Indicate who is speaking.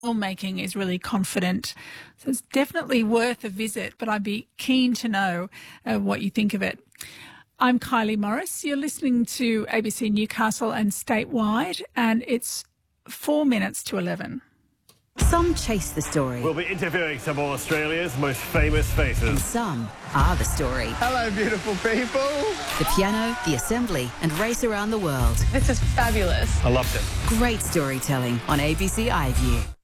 Speaker 1: filmmaking is really confident. So it's definitely worth a visit, but I'd be keen to know what you think of it. I'm Kylie Morris. You're listening to ABC Newcastle and statewide, and it's 4 minutes to 11.
Speaker 2: Some chase the story.
Speaker 3: We'll be interviewing some of Australia's most famous faces.
Speaker 2: And some are the story.
Speaker 4: Hello, beautiful people.
Speaker 2: The piano, the assembly, and race around the world.
Speaker 5: This is fabulous.
Speaker 3: I loved it.
Speaker 2: Great storytelling on ABC iView.